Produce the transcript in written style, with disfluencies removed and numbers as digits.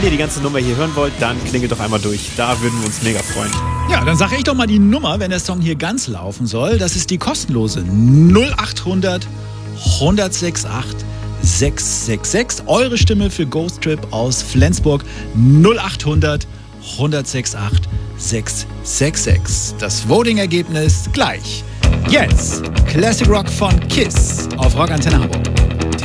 wenn ihr die ganze Nummer hier hören wollt, dann klingelt doch einmal durch. Da würden wir uns mega freuen. Ja, dann sage ich doch mal die Nummer, wenn der Song hier ganz laufen soll. Das ist die kostenlose 0800 1068 666. Eure Stimme für Ghost Trip aus Flensburg 0800 1068 666. Das Voting-Ergebnis gleich. Jetzt Classic Rock von KISS auf Rock Antenne Hamburg.